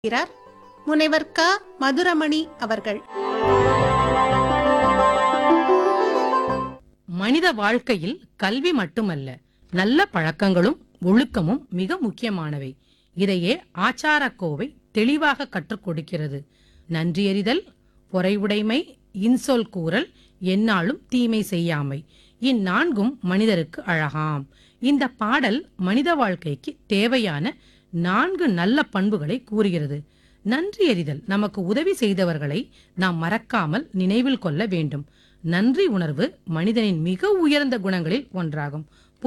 இருக்கிறார் முனைவர் க. மதுரமணி அவர்கள். மனித வாழ்க்கையில் கல்வி மட்டுமல்ல, நல்ல பழக்கங்களும் ஒழுக்கமும் மிக முக்கியமானவை. இதையே ஆச்சாரக்கோவை தெளிவாக கற்றுக் கொடுக்கிறது. நன்றியறிதல், பொறையுடைமை, இன்சொல் கூறல், எந்நாளும் தீமை செய்யாமை, இந்நான்கும் மனிதருக்கு அழகாம். இந்த பாடல் மனித வாழ்க்கைக்கு தேவையான 4 நல்ல பண்புகளை கூறுகிறது. நன்றியறிதல், நமக்கு உதவி செய்தவர்களை நாம் மறக்காமல் நினைவில் கொள்ள வேண்டும். நன்றி உணர்வு மனிதனின் மிக உயர்ந்த குணங்களில் ஒன்றாகும்.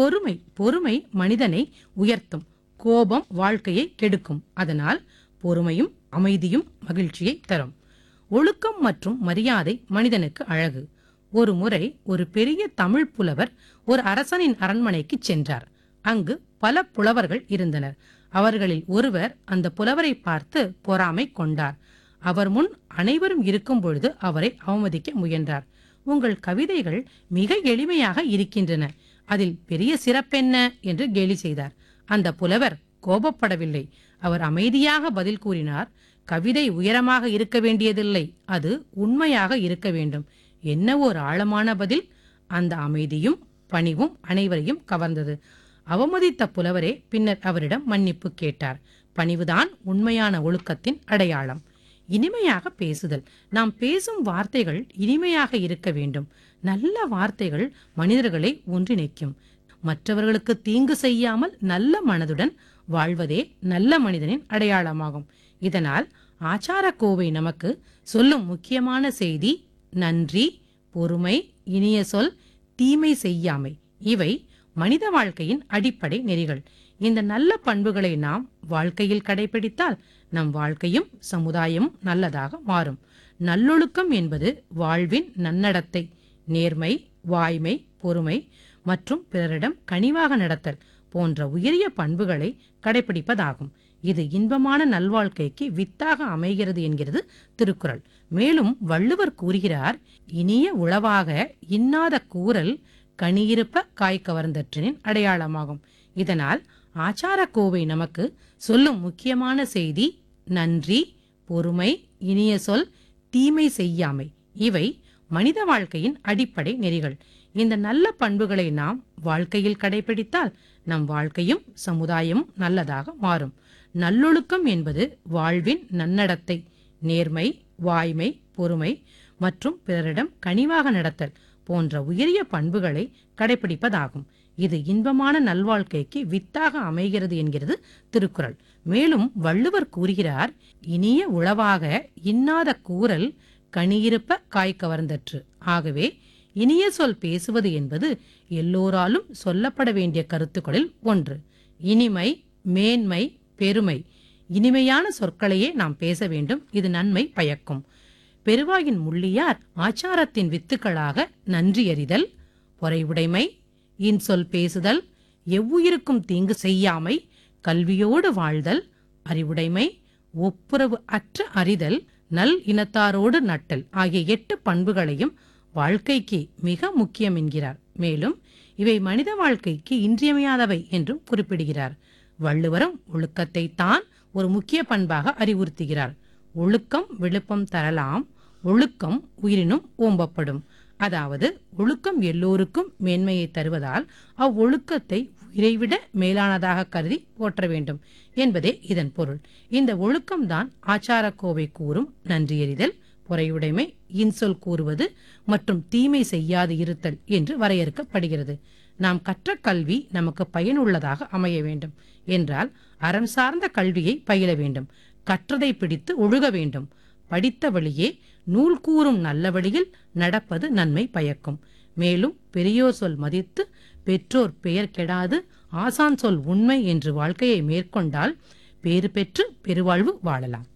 பொறுமை மனிதனை உயர்த்தும். கோபம் வாழ்க்கையை கெடுக்கும். அதனால் பொறுமையும் அமைதியும் மகிழ்ச்சியை தரும். ஒழுக்கம் மற்றும் மரியாதை மனிதனுக்கு அழகு. ஒரு முறை ஒரு பெரிய தமிழ் புலவர் ஒரு அரசனின் அரண்மனைக்கு சென்றார். அங்கு பல புலவர்கள் இருந்தனர். அவர்களில் ஒருவர் அந்த புலவரை பார்த்து பொறாமை கொண்டார். அவர் முன் அனைவரும் இருக்கும் பொழுது அவரை அவமதிக்க முயன்றார். உங்கள் கவிதைகள் மிக எளிமையாக இருக்கின்றன, அதில் பெரிய சிறப்பென்ன என்று கேலி செய்தார். அந்த புலவர் கோபப்படவில்லை. அவர் அமைதியாக பதில் கூறினார். கவிதை உயரமாக இருக்க வேண்டியதில்லை, அது உண்மையாக இருக்க வேண்டும். என்ன ஒரு ஆழமான பதில்! அந்த அமைதியும் பணிவும் அனைவரையும் கவர்ந்தது. அவமதித்த புலவரே பின்னர் அவரிடம் மன்னிப்பு கேட்டார். பணிவுதான் உண்மையான ஒழுக்கத்தின் அடையாளம். இனிமையாக பேசுதல். நாம் பேசும் வார்த்தைகள் இனிமையாக இருக்க வேண்டும். நல்ல வார்த்தைகள் மனிதர்களை ஒன்றிணைக்கும். மற்றவர்களுக்கு தீங்கு செய்யாமல் நல்ல மனதுடன் வாழ்வதே நல்ல மனிதனின் அடையாளமாகும். இதனால் ஆச்சாரக்கோவை நமக்கு சொல்லும் முக்கியமான செய்தி நன்றி, பொறுமை, இனிய சொல், தீமை செய்யாமை. இவை மனித வாழ்க்கையின் அடிப்படை நெறிகள். இந்த நல்ல பண்புகளை நாம் வாழ்க்கையில் கடைபிடித்தால் நம் வாழ்க்கையும் சமுதாயமும் நல்லதாக மாறும். நல்லொழுக்கம் என்பது வாழ்வின் நன்னடத்தை, நேர்மை, வாய்மை, பொறுமை மற்றும் பிறரிடம் கனிவாக நடத்தல் போன்ற உயரிய பண்புகளை கடைபிடிப்பதாகும். இது இன்பமான நல்வாழ்க்கைக்கு வித்தாக அமைகிறது என்கிறது திருக்குறள். மேலும் வள்ளுவர் கூறுகிறார், இனிய உளவாக இன்னாத கூறல் கனியிருப்ப காய் கவர்ந்தற்றினின் அடையாளமாகும். இதனால் ஆச்சாரக்கோவை நமக்கு சொல்லும் முக்கியமான செய்தி நன்றி, பொறுமை, இனிய சொல், தீமை செய்யாமை. இவை மனித வாழ்க்கையின் அடிப்படை நெறிகள். இந்த நல்ல பண்புகளை நாம் வாழ்க்கையில் கடைபிடித்தால் நம் வாழ்க்கையும் சமுதாயமும் நல்லதாக மாறும். நல்லொழுக்கம் என்பது வாழ்வின் நன்னடத்தை, நேர்மை, வாய்மை, பொறுமை மற்றும் பிறரிடம் கனிவாக நடத்தல் போன்ற உயரிய பண்புகளை கடைபிடிப்பதாகும். இது இன்பமான நல்வாழ்க்கைக்கு வித்தாக அமைகிறது என்கிறது திருக்குறள். மேலும் வள்ளுவர் கூறுகிறார், இனிய உளவாக இன்னாத கூறல் கனியிருப்ப காய் கவர்ந்தற்று. ஆகவே இனிய சொல் பேசுவது என்பது எல்லோராலும் சொல்லப்பட வேண்டிய கருத்துக்களில் ஒன்று. இனிமை, மேன்மை, பெருமை, இனிமையான சொற்களையே நாம் பேச வேண்டும். இது நன்மை பயக்கும். பெருவாயின் முள்ளியார் ஆச்சாரத்தின் வித்துக்களாக நன்றியறிதல், பொறையுடைமை, இன்சொல் பேசுதல், எவ்வுயிருக்கும் தீங்கு செய்யாமை, கல்வியோடு வாழ்தல், அறிவுடைமை, ஒப்புரவு அற்ற அறிதல், நல் இனத்தாரோடு நட்டல் ஆகிய 8 பண்புகளையும் வாழ்க்கைக்கு மிக முக்கியம் என்கிறார். மேலும் இவை மனித வாழ்க்கைக்கு இன்றியமையாதவை என்றும் குறிப்பிடுகிறார். வள்ளுவரும் ஒழுக்கத்தை தான் ஒரு முக்கிய பண்பாக அறிவுறுத்துகிறார். ஒழுக்கம் விழுப்பம் தரலாம், ஒழுக்கம் உயிரினும் ஓம்பப்படும். அதாவது ஒழுக்கம் எல்லோருக்கும் மேன்மையை தருவதால் அவ்வொழுக்கத்தை உயிரைவிட மேலானதாக கருதி போற்ற வேண்டும் என்பதே இதன் பொருள். இந்த ஒழுக்கம்தான் ஆச்சாரக்கோவை கூறும் நன்றியறிதல், பொறையுடைமை, இன்சொல் கூறுவது மற்றும் தீமை செய்யாது இருத்தல் என்று வரையறுக்கப்படுகிறது. நாம் கற்ற கல்வி நமக்கு பயனுள்ளதாக அமைய வேண்டும் என்றால் அறம் சார்ந்த கல்வியை பயில வேண்டும். கற்றதை பிடித்து ஒழுக வேண்டும். படித்த வழியே நூல் கூறும் நல்ல வழியில் நடப்பது நன்மை பயக்கும். மேலும் பெரியோர் சொல் மதித்து, பெற்றோர் பெயர் கெடாது, ஆசான் சொல் உண்மை என்று வாழ்க்கையை மேற்கொண்டால் பேறு பெற்று பெருவாழ்வு வாழலாம்.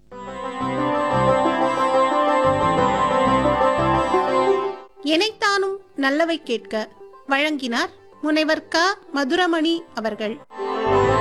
எனைத்தானும் நல்லவை கேட்க வழங்கினார் முனைவர் க. மதுரமணி அவர்கள்.